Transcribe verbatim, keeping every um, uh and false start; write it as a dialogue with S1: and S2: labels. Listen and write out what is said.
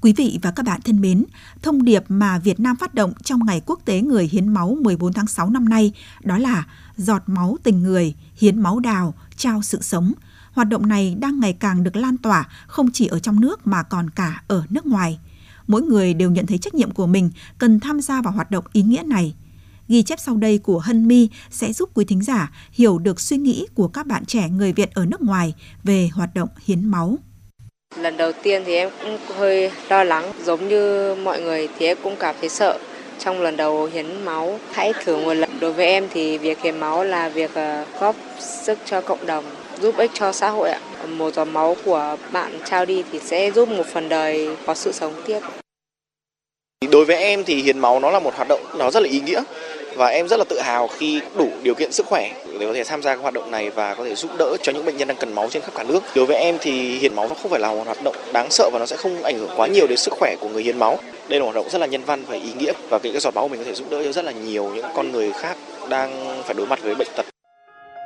S1: Quý vị và các bạn thân mến, thông điệp mà Việt Nam phát động trong Ngày Quốc tế Người hiến máu mười bốn tháng sáu năm nay đó là giọt máu tình người, hiến máu đào, trao sự sống. Hoạt động này đang ngày càng được lan tỏa không chỉ ở trong nước mà còn cả ở nước ngoài. Mỗi người đều nhận thấy trách nhiệm của mình cần tham gia vào hoạt động ý nghĩa này. Ghi chép sau đây của Hân My sẽ giúp quý thính giả hiểu được suy nghĩ của các bạn trẻ người Việt ở nước ngoài về hoạt động hiến máu.
S2: Lần đầu tiên thì em cũng hơi lo lắng, giống như mọi người thì em cũng cảm thấy sợ trong lần đầu hiến máu. Hãy thử một lần. Đối với em thì việc hiến máu là việc góp sức cho cộng đồng, giúp ích cho xã hội ạ. Một giọt máu của bạn trao đi thì sẽ giúp một phần đời có sự sống tiếp.
S3: Đối với em thì hiến máu nó là một hoạt động nó rất là ý nghĩa. Và em rất là tự hào khi đủ điều kiện sức khỏe để có thể tham gia hoạt động này và có thể giúp đỡ cho những bệnh nhân đang cần máu trên khắp cả nước. Đối với em thì hiến máu nó không phải là một hoạt động đáng sợ và nó sẽ không ảnh hưởng quá nhiều đến sức khỏe của người hiến máu. Đây là một hoạt động rất là nhân văn và ý nghĩa và cái giọt máu của mình có thể giúp đỡ cho rất là nhiều những con người khác đang phải đối mặt với bệnh tật.